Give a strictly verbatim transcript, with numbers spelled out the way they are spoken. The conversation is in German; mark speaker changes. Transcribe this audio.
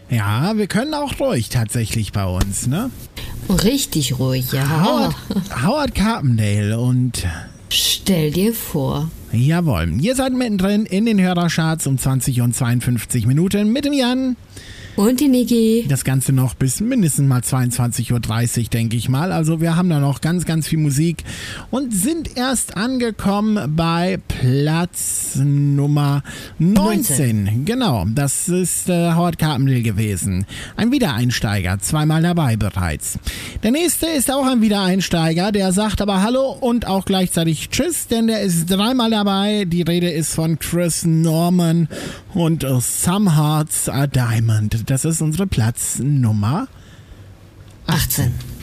Speaker 1: Ja, wir können auch ruhig tatsächlich bei uns, ne?
Speaker 2: Richtig ruhig, ja.
Speaker 1: Howard, Howard Carpendale und...
Speaker 2: Stell dir vor.
Speaker 1: Jawohl, ihr seid mittendrin in den Hörercharts um zwanzig und zweiundfünfzig Minuten mit dem Jan.
Speaker 2: Und die Niki.
Speaker 1: Das Ganze noch bis mindestens mal zweiundzwanzig Uhr dreißig, denke ich mal. Also wir haben da noch ganz, ganz viel Musik und sind erst angekommen bei Platz Nummer neunzehn. neunzehn. Genau, das ist äh, Howard Carpendale gewesen. Ein Wiedereinsteiger, zweimal dabei bereits. Der nächste ist auch ein Wiedereinsteiger, der sagt aber Hallo und auch gleichzeitig Tschüss, denn der ist dreimal dabei. Die Rede ist von Chris Norman und uh, Some Hearts Are Diamond. Das ist unsere Platz Nummer achtzehn.